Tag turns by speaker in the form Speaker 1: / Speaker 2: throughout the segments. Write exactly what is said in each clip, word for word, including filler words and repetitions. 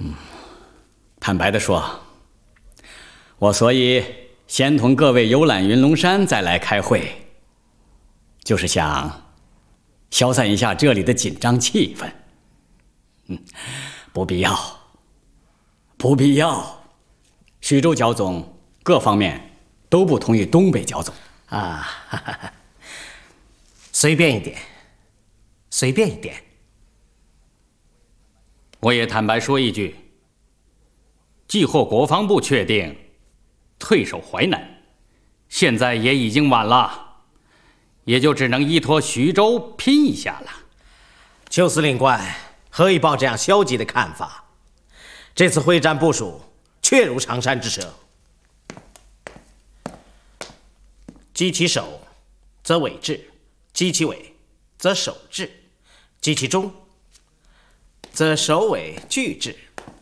Speaker 1: 嗯，坦白的说，我所以先同各位游览云龙山，再来开会，就是想消散一下这里的紧张气氛。嗯，不必要，不必要。徐州焦总各方面都不同意东北焦总
Speaker 2: 啊，哈哈哈，随便一点，随便一点。
Speaker 3: 我也坦白说一句，既获国防部确定退守淮南，现在也已经晚了，也就只能依托徐州拼一下了。
Speaker 2: 邱司令官何以抱这样消极的看法？这次会战部署确如长山之蛇，击其首，则尾至；击其尾，则首至；击其中，则首尾俱至。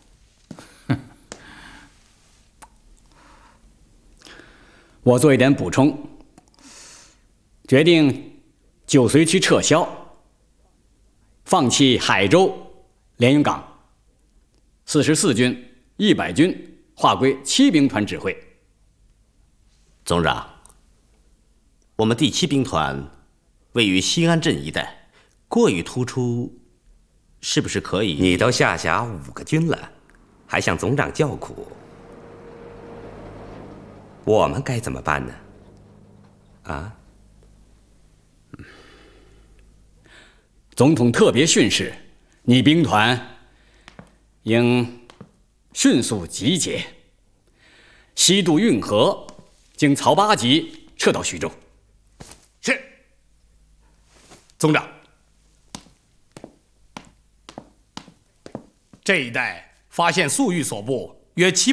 Speaker 1: 我做一点补充，决定九绥区撤销，放弃海州连云港，四十四军、一百军划归七兵团指挥。
Speaker 4: 总长，我们第七兵团位于西安镇一带，过于突出，是不是可以？
Speaker 5: 你都下辖五个军了，还向总长叫苦，我们该怎么办呢？啊？
Speaker 1: 总统特别训示，你兵团应迅速集结，西渡运河，经曹八集撤到徐州。
Speaker 6: 是，总长。这一带发现粟裕所部约七。